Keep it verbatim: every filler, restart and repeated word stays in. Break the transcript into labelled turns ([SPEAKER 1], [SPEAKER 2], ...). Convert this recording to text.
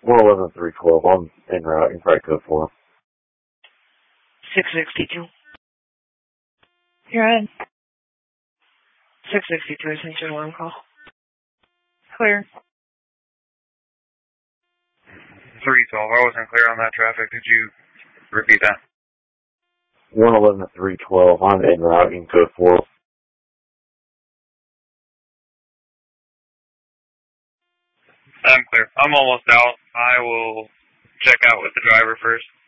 [SPEAKER 1] one eleven three twelve. I'm en route in flight code four.
[SPEAKER 2] six sixty-two. You're in. six sixty-two, I sent you an alarm call. Clear.
[SPEAKER 3] three twelve, I wasn't clear on that traffic. Could you repeat that?
[SPEAKER 1] one eleven three twelve. I'm en route in code four.
[SPEAKER 3] I'm clear. I'm almost out. I will check out with the driver first.